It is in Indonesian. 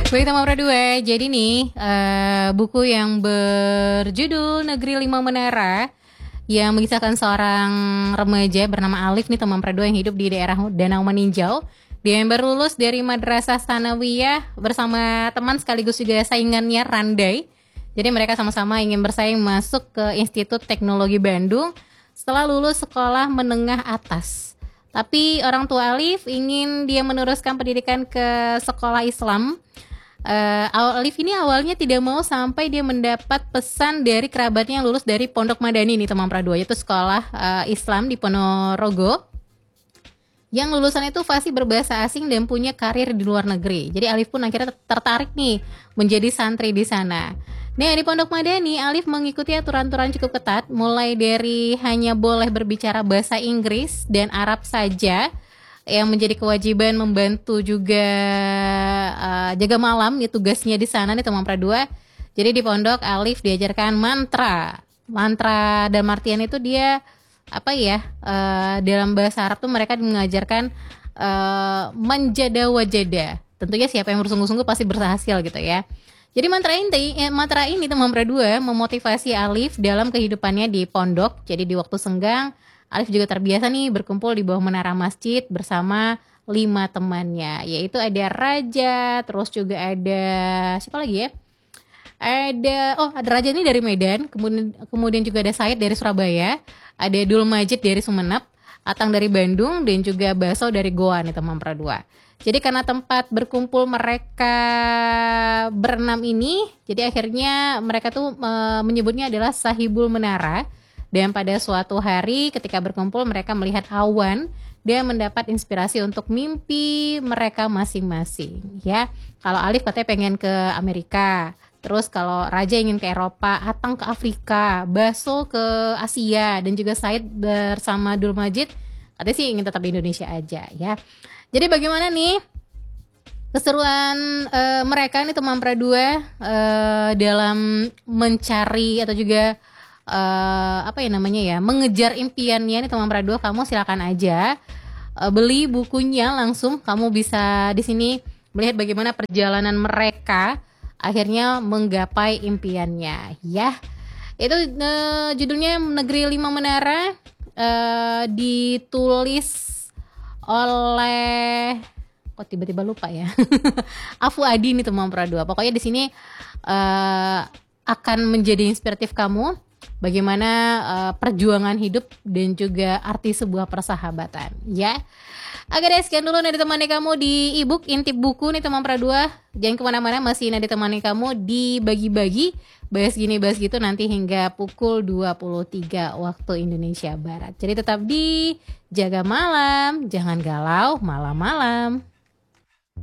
Baik teman dua, jadi nih buku yang berjudul Negeri Lima Menara yang mengisahkan seorang remaja bernama Alif nih teman dua yang hidup di daerah Danau Meninjau. Dia yang baru lulus dari Madrasah Sanawiyah bersama teman sekaligus juga saingannya Randai. Jadi mereka sama-sama ingin bersaing masuk ke Institut Teknologi Bandung setelah lulus sekolah menengah atas. Tapi orang tua Alif ingin dia meneruskan pendidikan ke sekolah Islam. Alif ini awalnya tidak mau sampai dia mendapat pesan dari kerabatnya yang lulus dari Pondok Madani nih teman Pradua, yaitu sekolah Islam di Ponorogo yang lulusan itu fasih berbahasa asing dan punya karir di luar negeri. Jadi Alif pun akhirnya tertarik nih menjadi santri di sana. Nah di Pondok Madani Alif mengikuti aturan-aturan cukup ketat, mulai dari hanya boleh berbicara bahasa Inggris dan Arab saja, yang menjadi kewajiban membantu juga jaga malam ya tugasnya di sana nih teman Pradua. Jadi di pondok Alif diajarkan mantra dan artian itu dia apa ya, dalam bahasa Arab tuh mereka mengajarkan manjada wajada. Tentunya siapa yang bersungguh-sungguh pasti berhasil gitu ya. Jadi mantra ini teman Pradua memotivasi Alif dalam kehidupannya di pondok. Jadi di waktu senggang Alif juga terbiasa nih berkumpul di bawah menara masjid bersama 5 temannya, yaitu ada Raja, terus juga ada siapa lagi ya? Ada Raja ini dari Medan, kemudian juga ada Said dari Surabaya, ada Dul Majid dari Sumenep, Atang dari Bandung, dan juga Baso dari Goa nih teman Pradua. Jadi karena tempat berkumpul mereka berenam ini, jadi akhirnya mereka tuh menyebutnya adalah Sahibul Menara. Dan pada suatu hari ketika berkumpul mereka melihat awan dan mendapat inspirasi untuk mimpi mereka masing-masing ya. Kalau Alif katanya pengen ke Amerika, terus kalau Raja ingin ke Eropa, Atang ke Afrika, Baso ke Asia, dan juga Said bersama Dul Majid katanya sih ingin tetap di Indonesia aja ya. Jadi bagaimana nih keseruan mereka nih teman Pradua dalam mencari atau juga mengejar impiannya nih teman Pradua. Kamu silakan aja beli bukunya langsung. Kamu bisa di sini melihat bagaimana perjalanan mereka akhirnya menggapai impiannya ya. Itu judulnya Negeri Lima Menara, ditulis oleh tiba-tiba lupa ya. Afu Adi nih teman Pradua. Pokoknya di sini akan menjadi inspiratif kamu bagaimana perjuangan hidup dan juga arti sebuah persahabatan ya. Oke deh, sekian dulu nih ditemani kamu di ebook Intip Buku nih teman Pradua. Jangan kemana-mana, masih nih ditemani kamu di bagi-bagi bahas gini bahas gitu nanti hingga pukul 23 waktu Indonesia Barat. Jadi tetap di Jaga Malam, jangan galau malam-malam.